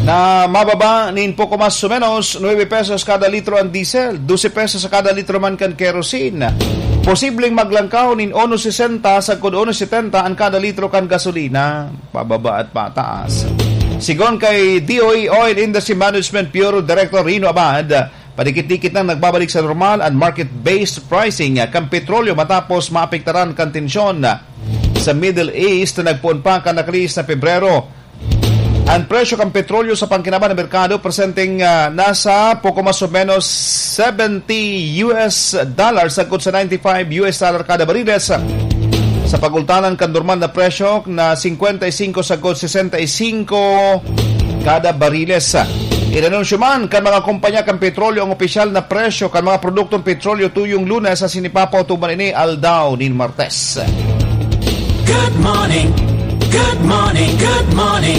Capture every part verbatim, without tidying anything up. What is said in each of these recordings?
na mababa nin poco mas o menos nine pesos kada litro ang diesel, twelve pesos sa kada litro man kan kerosene. Posibleng maglangkaw nin one sixty sa kod one seventy ang kada litro kan gasolina, pababa at pataas. Sigon kay D O E Oil Industry Management Bureau Director Rino Abad, padikit-dikit nang nagbabalik sa normal and market-based pricing kan petrolyo matapos maapektaran kan tensyon sa Middle East na nagpuon pa kan nakalis na Pebrero. Ang presyo ng petrolyo sa pangkinaban ng merkado presenting uh, nasa poco mas o menos seventy U S dollars sagkod sa ninety-five U S dollar kada bariles. Sa pagultanan kan normal na presyo na fifty-five sagkod sixty-five kada bariles. Inanunsyo man kan mga kumpanya kan petrolyo ang opisyal na presyo kan mga produktong petrolyo tuyong Lunes sa sinipapaw tuman ini aldaw nin Martes. Good morning. Good morning. Good morning.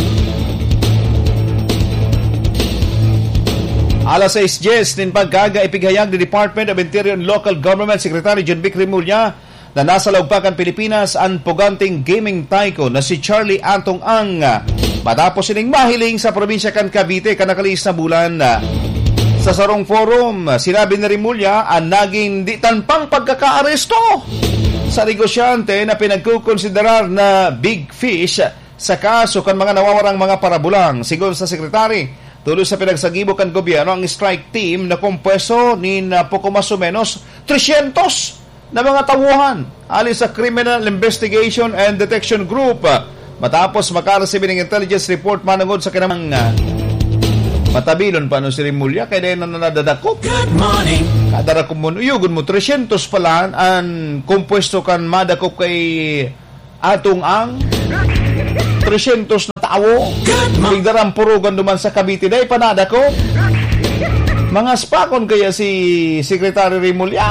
Alas sais diyes nin pagkaga ipigayag ni Department of Interior and Local Government Secretary John Vic Remulla na nasa lugpakan Pilipinas ang puganting gaming tycoon na si Charlie Antong Ang matapos sining mahiling sa probinsya kan Cavite kanakalis na bulan. Sa sarong forum, sinabi ni Remulla ang naging di tanpang pagkakaaresto sa negosyante na pinagkukonsiderar na big fish sa kaso kan mga nawawarang mga parabulang. Sigon sa sekretary, tuloy sa pinagsagibo kan gobyerno ang strike team na kompuesto ni na poco mas o menos three hundred na mga tawuhan alis sa Criminal Investigation and Detection Group matapos makareceive ng intelligence report manungod sa kanang uh, matabilon pa no si Remulla kaya na nanadadakop. Good morning. Kadara ko mo yugon mo three hundred pala ang kompuesto kan madakop kay Atong Ang three hundred na tao. Bigdarang purugan duman sa Cavite day panada ko. Mga spakon kaya si Secretary Remulla.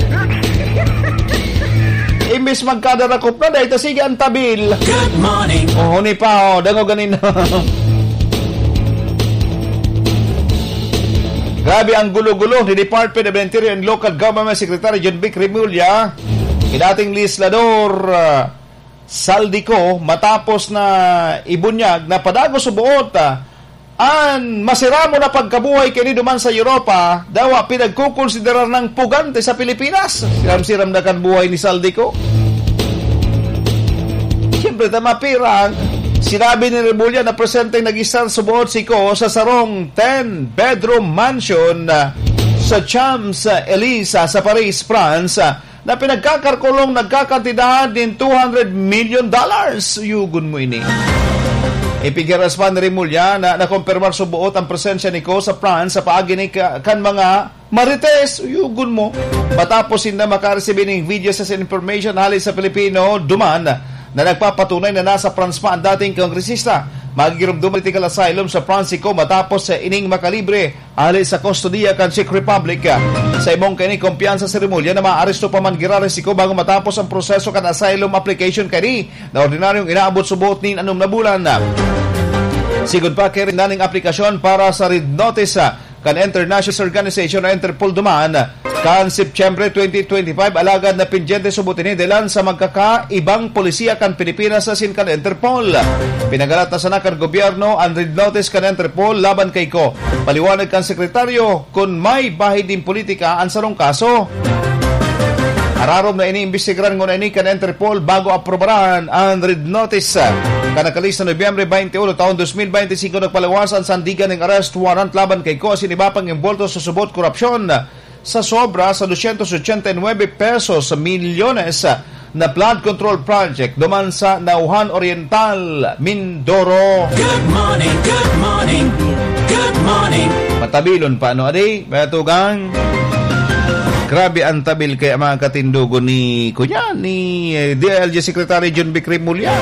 Imbis magkadarakop na day tasige ang tabil. Good morning. Oh, ni pa oh, dango ganin. Grabe ang gulo-gulo ni Department of Interior and Local Government Secretary John Vic Remulla, dating legislador uh, Saldico matapos na ibunyag na padago subuot uh, an masiramo na pagkabuhay kini duman sa Europa dawa pinagkukonsiderar ng pugante sa Pilipinas. Siram-siram na kan buhay ni Saldico. Siyempre tama pirang sinabi ni Remulla na presenteng nag-isang subuot si Ko sa sarong ten bedroom mansion uh, sa Champs-Élysées sa Paris, France uh, na pinagkakarkulong nagkakantidad din two hundred million dollars. Yugon mo ini. Ipigiras pa ni Remulla na nakumpirmar subuot ang presensya ni Ko sa France sa paagi ni kan mga marites. Yugon mo. Matapos hindi makareceive ng video sa information halis sa Pilipino duman na nagpapatunay na nasa France pa ang dating kongresista. Magigirong political asylum sa France ko matapos sa ining makalibre alis sa kustodiya kan Czech Republic. Sa imong kini kumpiyansa si Remulla na maaresto pa man girare si ko bago matapos ang proseso kan asylum application kani na ordinaryong inaabot subuot nin anum na bulan. Sigud pa kay rin aplikasyon para sa red notice kan International Organization na Interpol duman kan September twenty twenty-five alagad na pindyente subutin ni Delan sa magkakaibang polisiya kan Pilipinas sa sin kan Interpol. Pinagalat na sana kan gobyerno ang red notice kan Interpol laban kay Ko. Paliwanag kan sekretaryo kung may bahid din politika ang sarong kaso. Ararom na iniimbestigaran ng ini kan Interpol bago aprobaran ang red notice. Kanakalis na Nobyembre twenty-one taon twenty twenty-five nagpalawasan sandigan ng arrest warrant laban kay Ko sinibapang imbolto sa subot korupsyon sa sobra sa two hundred eighty-nine pesos sa milyones na flood control project duman sa Nauhan Oriental, Mindoro. Good morning, good morning, good morning. Matabilon pa no adi, batugang. Grabe ang tabil kay mga katindugo ni kunya ni D I L G Secretary John Vic Remulla.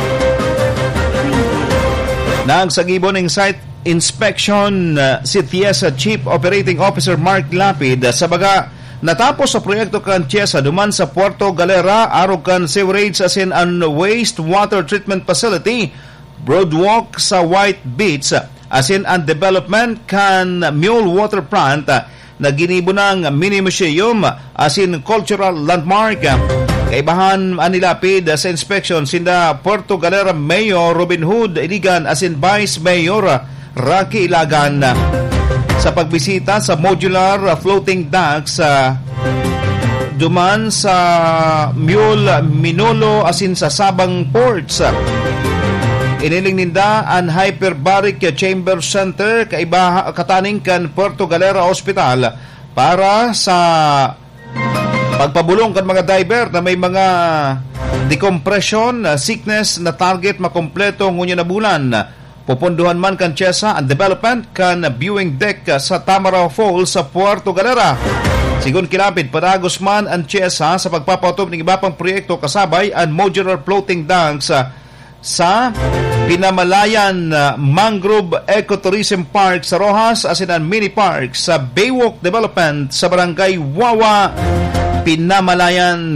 Nagsagibon ng site inspection uh, si TIESA Chief Operating Officer Mark Lapid uh, sa baga natapos sa proyekto kan TIESA duman sa Puerto Galera arog kan sewerage as in an wastewater treatment facility Broadwalk sa White Beach uh, as in an development kan Mule Water Plant uh, na ginibo ng mini museum uh, as in cultural landmark. uh, Kaibahan anilapid uh, sa inspection sinda Puerto Galera Mayor Robin Hood Iligan as in Vice Mayor uh, Rocky Ilagan sa pagbisita sa modular floating docks sa duman sa Mule, Minolo asin sa Sabang Ports. Iniling ninda ang Hyperbaric Chamber Center kaiba kataning kan Puerto Galera Hospital para sa pagpabulong kan mga diver na may mga decompression sickness na target makompleto ngunya na bulan. Pupunduhan man kan Chesa ang development kan viewing deck sa Tamaraw Falls sa Puerto Galera. Sigun kilapit padagos man ang Chesa sa pagpapautob ng iba pang proyekto kasabay ang modular floating docks sa Pinamalayan Mangrove Ecotourism Park sa Rojas asin ang mini park sa Baywalk Development sa Barangay Wawa, Pinamalayan.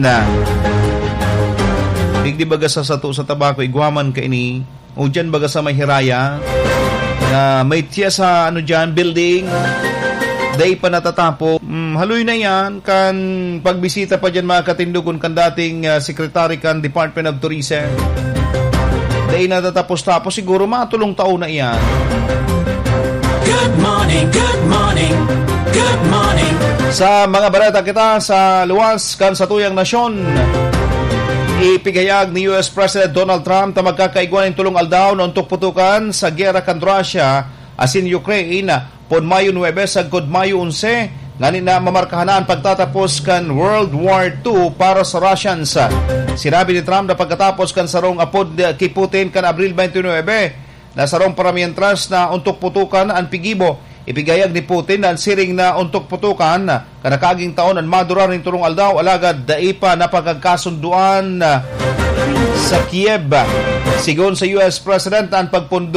Digdi baga sa sato sa tabako igwaman ka ini o dyan baga sa may hiraya na may tiya sa ano dyan building day pa natatapo. Hmm, haloy na yan kan pagbisita pa dyan mga katindugon kan dating uh, secretary kan Department of Tourism. Day natatapos-tapos siguro matulong taon na iyan. Good morning, good morning, good morning. Sa mga balita kita sa luwas kan sa tuyang nasyon, ipigayag ni U S President Donald Trump na magkakaigwan ng tulong aldaw na untuk putukan sa gera kan Russia asin Ukraine pon Mayo nine sagkod Mayo eleven ngani na mamarkahan ang pagtatapos kan World War Two para sa Russians. Sinabi ni Trump na pagkatapos kan sarong apod kay Putin kan Abril twenty-nine na sarong paramientras na untuk putukan ang pigibo. Ipigayag ni Putin na siring na untuk putukan kanakaging taon ang madurar ng tulong aldaw alagad daipa na pagkakasunduan sa Kiev. Sigon sa U S President ang pagpundo